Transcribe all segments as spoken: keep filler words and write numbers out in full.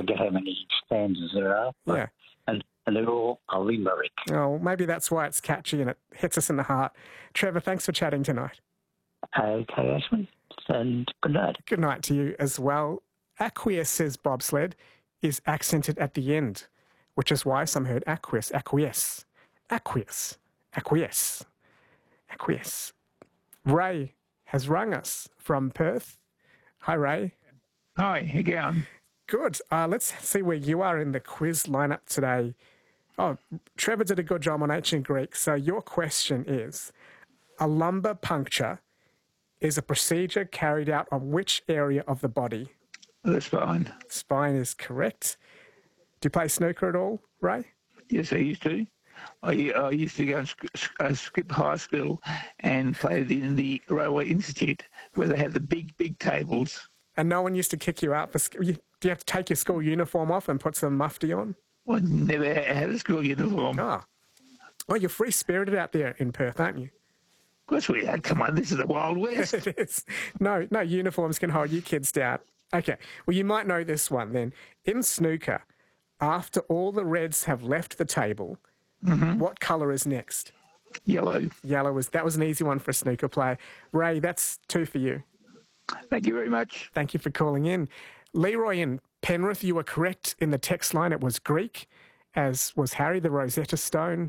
forget how many stanzas there are. But, Yeah. And, and they're all a limerick. Oh, maybe that's why it's catchy and it hits us in the heart. Trevor, thanks for chatting tonight. Okay, Ashley. And good night. Good night to you as well. Aqueous, says Bobsled, is accented at the end, which is why some heard aqueous, acquiesce, aqueous, acquiesce, acquiesce. Ray has rung us from Perth. Hi, Ray. Hi, how you going? Good. Uh, let's see where you are in the quiz lineup today. Oh, Trevor did a good job on ancient Greek. So your question is, a lumbar puncture is a procedure carried out on which area of the body? The spine. Spine is correct. Do you play snooker at all, Ray? Yes, I used to. I, I used to go and sk- uh, skip high school and played in the Railway Institute where they had the big, big tables. And no one used to kick you out for... Sk- you, do you have to take your school uniform off and put some mufti on? I never had a school uniform. Oh. Oh, you're free-spirited out there in Perth, aren't you? Of course we are. Come on, this is the Wild West. It is. No, no uniforms can hold you kids down. Okay, well, you might know this one then. In snooker, after all the reds have left the table, mm-hmm. what colour is next? Yellow. Yellow was that was an easy one for a snooker player. Ray, that's two for you. Thank you very much. Thank you for calling in. Leroy in Penrith, you were correct in the text line. It was Greek, as was Harry, the Rosetta Stone.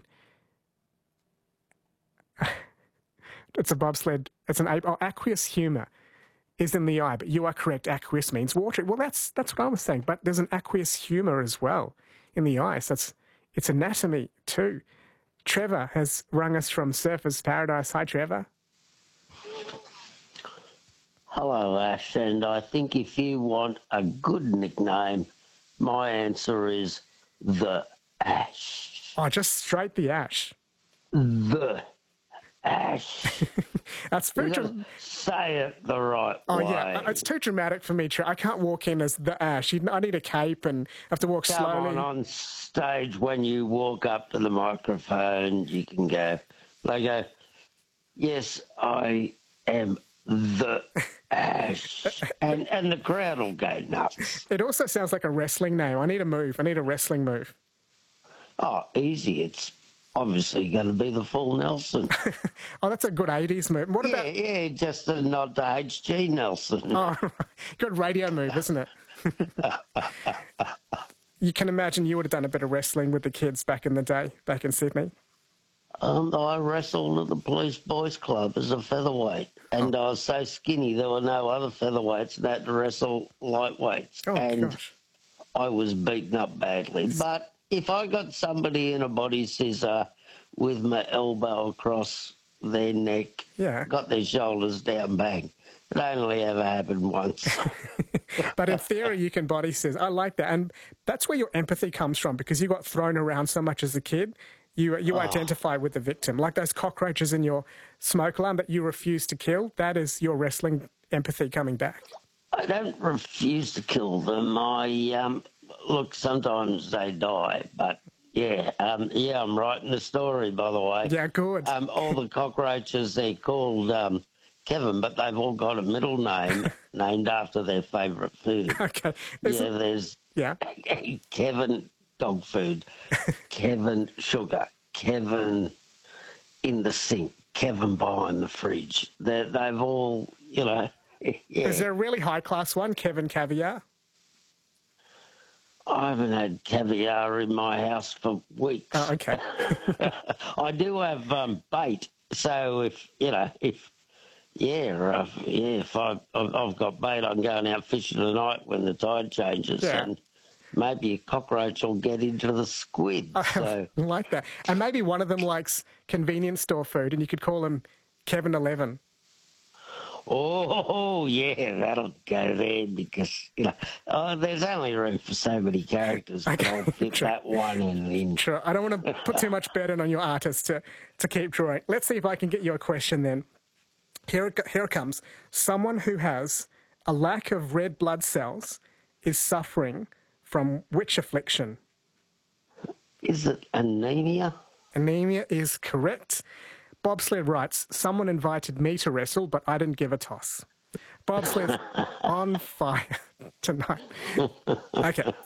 It's a bobsled. It's an ape. Oh, aqueous humour is in the eye, but you are correct. Aqueous means water. Well, that's that's what I was saying. But there's an aqueous humour as well in the eye. So it's, it's anatomy too. Trevor has rung us from Surfers Paradise. Hi, Trevor. Hello, Ash. And I think if you want a good nickname, my answer is the Ash. Oh, just straight the Ash. The Ash. That's very You gotta say it the right Oh, way. yeah. It's too dramatic for me. Tre- I can't walk in as the Ash. You- I need a cape and have to walk Come slowly. on, on stage when you walk up to the microphone, you can go, they go, yes, I am the Ash. And, and the crowd will go nuts. It also sounds like a wrestling name. I need a move. I need a wrestling move. Oh, easy. It's obviously going to be the full Nelson. Oh, that's a good eighties move. What yeah, about... yeah, just a nod to H G Nelson. Oh, good radio move, isn't it? You can imagine you would have done a bit of wrestling with the kids back in the day, back in Sydney. Um, I wrestled at the Police Boys Club as a featherweight, and I was so skinny there were no other featherweights and had to wrestle lightweights. Oh, and gosh. I was beaten up badly. But if I got somebody in a body scissor with my elbow across their neck, Yeah. got their shoulders down, bang. It only ever happened once. But in theory, you can body scissors. I like that. And that's where your empathy comes from, because you got thrown around so much as a kid. You you Oh. identify with the victim. Like those cockroaches in your smoke alarm that you refuse to kill, that is your wrestling empathy coming back. I don't refuse to kill them. I, um, look, sometimes they die, but yeah, um, yeah, I'm writing the story, by the way. Yeah, good. Um, all the cockroaches, they're called um, Kevin, but they've all got a middle name named after their favourite food. Okay. Yeah, Isn't- there's yeah. Kevin dog food, Kevin sugar, Kevin in the sink, Kevin behind the fridge. They're, they've all, you know, yeah. Is there a really high-class one, Kevin Caviar? I haven't had caviar in my house for weeks. Oh, okay. I do have um, bait, so if you know, if yeah, uh, yeah, if I, I've, I've got bait, I'm going out fishing tonight when the tide changes, Yeah. and maybe a cockroach will get into the squid. So I like that. And maybe one of them likes convenience store food, and you could call him Kevin Eleven. oh yeah, that'll go there because you know oh, there's only room for so many characters. But Okay. I'll fit that one in. in. Sure. I don't want to put too much burden on your artist to, to keep drawing. Let's see if I can get you a question then. Here it, go- here it comes. Someone who has a lack of red blood cells is suffering from which affliction? Is it anemia? Anemia is correct. Bobsled writes, someone invited me to wrestle, but I didn't give a toss. Bobsled's on fire tonight. Okay.